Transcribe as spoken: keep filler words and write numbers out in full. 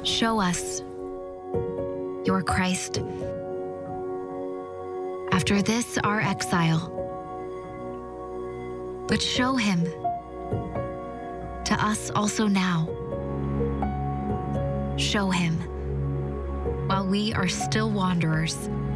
Show us your Christ. After this, our exile. But show him to us also now. Show him while we are still wanderers.